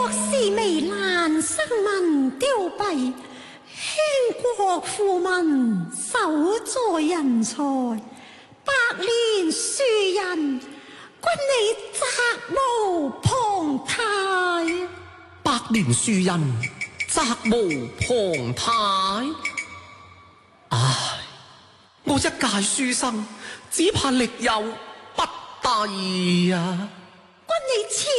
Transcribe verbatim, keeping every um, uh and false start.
國是微難，生民凋敝，興國富民，守在人才，百年樹人，君你責無旁貸。 百年樹人，責無旁貸。唉，我一介書生，只怕力有不逮啊！ 君你前